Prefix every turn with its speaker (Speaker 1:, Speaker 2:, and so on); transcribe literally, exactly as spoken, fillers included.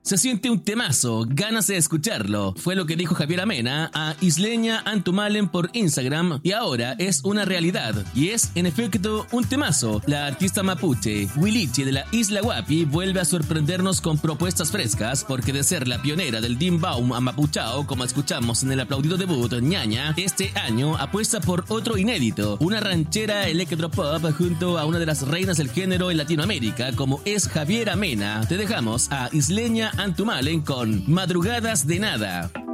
Speaker 1: Se siente un temazo, ganas de escucharlo. Fue lo que dijo Javiera Mena a Isleña Antumalen por Instagram y ahora es una realidad. Y es, en efecto, un temazo. La artista mapuche, Huilichi de la Isla Huapi, vuelve a sorprendernos con propuestas frescas porque de ser la pionera del Dimbaum amapuchao, como escuchamos en el aplaudido debut Ñaña, este año apuesta por otro inédito, una ranchera electropop junto a una de las reinas del género en Latinoamérica, como es Javiera Mena. Te dejamos a Isleña Antumalen con Madrugadas de Nada.